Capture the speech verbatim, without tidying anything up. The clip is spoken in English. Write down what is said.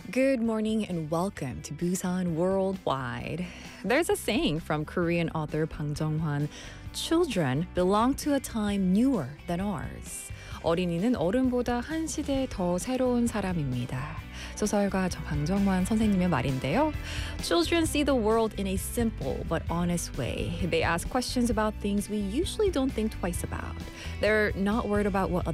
Good morning and welcome to Busan Worldwide. There's a saying from Korean author Bang Jung-hwan, children belong to a time newer than ours. 어린이는 어른보다 한 시대 더 새로운 사람입니다. 소설가 방정환 선생님의 말인데요. Children see the world in a simple but honest way. They ask questions about things we usually don't think twice about. They're not worried about what